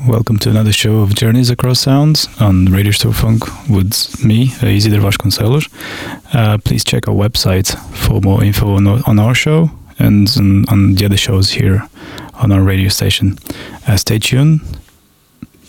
Welcome to another show of Journeys Across Sounds on Radio Sturfunk with me, Isidro Vasconcelos. Please check our website for more info on our show and on the other shows here on our radio station. Stay tuned